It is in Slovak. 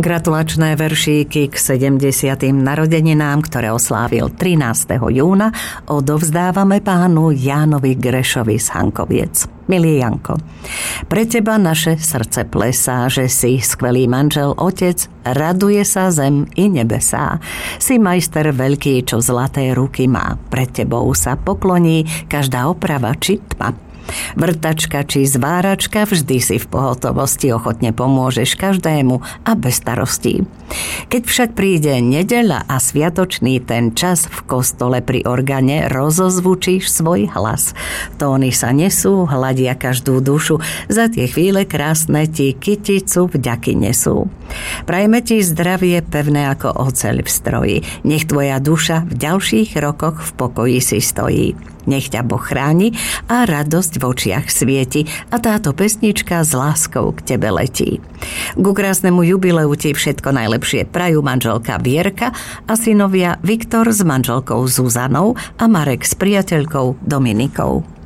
Gratulačné veršíky k 70. narodeninám, ktoré oslávil 13. júna, odovzdávame pánu Jánovi Grešovi z Hankoviec. Milý Janko, pre teba naše srdce plesá, že si skvelý manžel, otec, raduje sa zem i nebesá. Si majster veľký, čo zlaté ruky má. Pred tebou sa pokloní každá oprava či tma. Vrtačka či zváračka, vždy si v pohotovosti, ochotne pomôžeš každému a bez starostí. Keď však príde nedeľa a sviatočný ten čas, v kostole pri organe rozozvučíš svoj hlas. Tóny sa nesú, hľadia každú dušu, za tie chvíle krásne ti kyticu vďaky nesú. Prajme ti zdravie pevné ako oceľ v stroji, nech tvoja duša v ďalších rokoch v pokoji si stojí. Nech ťa Boh chráni a radosť v očiach svieti a táto pesnička s láskou k tebe letí. Ku krásnemu jubileu ti všetko najlepšie prajú manželka Vierka a synovia Viktor s manželkou Zuzanou a Marek s priateľkou Dominikou.